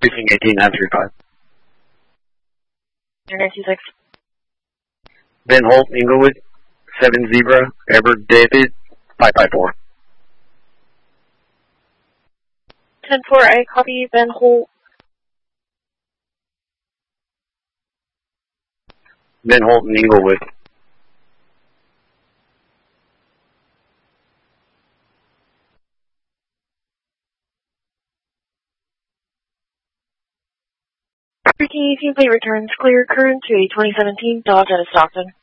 Precinct 18935. 926. Ben Holt, Inglewood, 7 Zebra, Edward David, 554. 10-4, I copy Ben Holt. Ben Holt in Inglewood. Precinct 18 plate returns clear current to a 2017 Dodge out of Stockton.